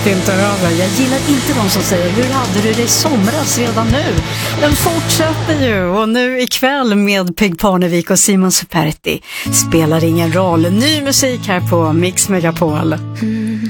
faktiskt inte över. Jag gillar inte de som säger hur hade du det i somras redan nu? Den fortsätter ju och nu ikväll med Peg Parnevik och Simon Superti. Spelar ingen roll. Ny musik här på Mix Megapol.